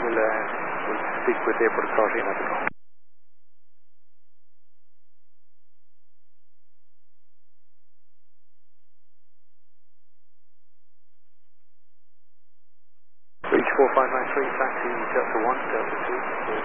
we'll speak with airport authority and let them know. Reach 4593, taxi Delta 1, Delta 2.